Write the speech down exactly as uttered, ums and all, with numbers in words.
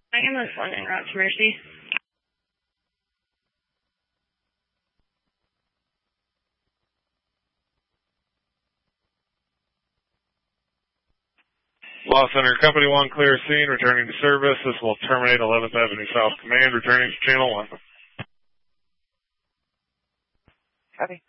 Ambulance one en route to Mercy. Law Center, Company one, clear scene, returning to service. This will terminate eleventh Avenue South Command, returning to Channel one. Copy.